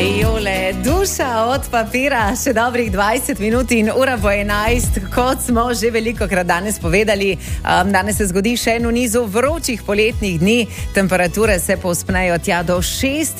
Jole, duša od papira, še dobrih 20 minut in ura bo 11, kot smo že veliko krat danes povedali. Danes se zgodi še en v nizu vročih poletnih dni, temperature se povzpnejo tja do 6